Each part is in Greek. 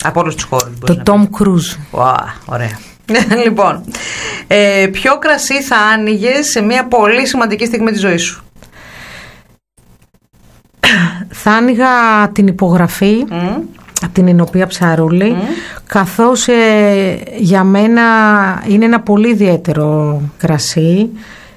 Από όλους τους χώρους. Το Tom Cruise. Ωραία. Λοιπόν, ποιο κρασί θα άνοιγες σε μια πολύ σημαντική στιγμή της ζωής σου? Θα άνοιγα την υπογραφή από την Ινωπία Ψαρούλη, καθώς για μένα είναι ένα πολύ ιδιαίτερο κρασί.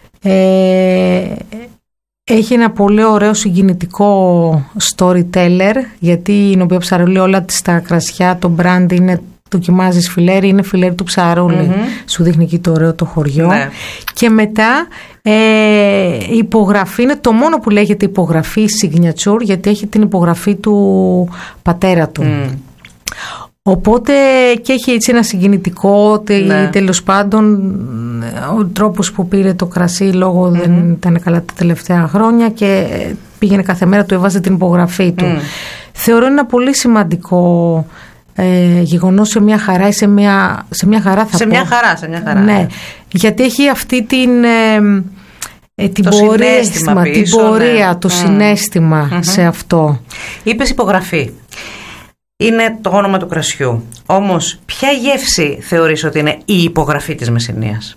Έχει ένα πολύ ωραίο συγκινητικό storyteller, γιατί η Ινωπία Ψαρούλη όλα τα κρασιά, το brand είναι, δοκιμάζεις φιλέρι, είναι φιλέρι του Ψαρούλη. Σου δείχνει εκεί το ωραίο το χωριό. Ναι. Και μετά η υπογραφή είναι το μόνο που λέγεται υπογραφή signature, γιατί έχει την υπογραφή του πατέρα του. Οπότε και έχει έτσι ένα συγκινητικό, τέλος πάντων ο τρόπος που πήρε το κρασί λόγω δεν ήταν καλά τα τελευταία χρόνια και πήγαινε κάθε μέρα, του έβαζε την υπογραφή του. Θεωρώ ένα πολύ σημαντικό γεγονός σε μια χαρά ή σε μια χαρά θα πω. Σε μια χαρά. Ναι, γιατί έχει αυτή την πορεία, το συναίσθημα σε αυτό. Είπες υπογραφή. Είναι το όνομα του κρασιού. Όμως, ποια γεύση θεωρείς ότι είναι η υπογραφή της Μεσσηνίας?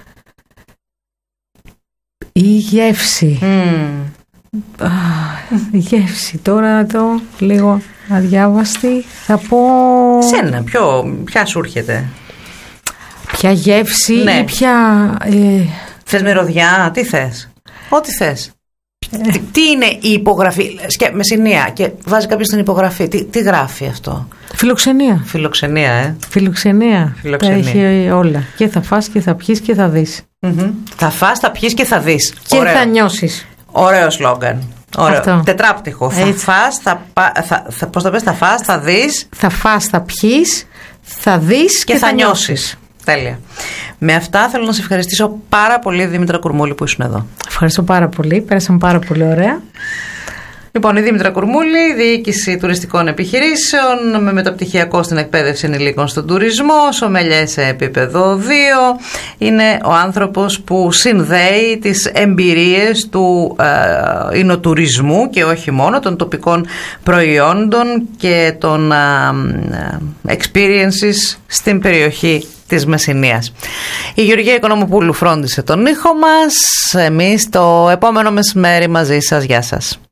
Η γεύση. Η γεύση. Τώρα το λίγο αδιάβαστη. Θα πω... Σένα, ποια σου έρχεται? Ποια γεύση ή ποια... Θες μυρωδιά, τι θες? Ό,τι θες. Τι είναι η υπογραφή? Μεσσηνία. Και βάζει κάποιος την υπογραφή. Τι γράφει αυτό? Φιλοξενία. Φιλοξενία. Τα έχει όλα. Και θα φας και θα πιείς και θα δεις. Θα φας, θα πιείς και θα δεις. Και θα νιώσεις. Ωραίο σλόγγαν. Τετράπτυχο. Θα φας, πώς το πες, θα φας, θα δεις. Θα φας, θα πιείς, θα δεις και θα νιώσεις. Τέλεια. Με αυτά θέλω να σε ευχαριστήσω πάρα πολύ, Δήμητρα Κουρμούλη, που ήσουν εδώ. Ευχαριστώ πάρα πολύ. Πέρασαμε πάρα πολύ ωραία. Λοιπόν, η Δήμητρα Κουρμούλη, Διοίκηση Τουριστικών Επιχειρήσεων, με μεταπτυχιακό στην εκπαίδευση ενηλίκων στον τουρισμό, σομελιέ σε επίπεδο 2. Είναι ο άνθρωπος που συνδέει τις εμπειρίες του εινοτουρισμού και όχι μόνο, των τοπικών προϊόντων και των experiences στην περιοχή της Μεσσηνίας. Η Γεωργία Οικονομοπούλου φρόντισε τον ήχο μας. Εμείς το επόμενο μεσημέρι μαζί σας. Γεια σας.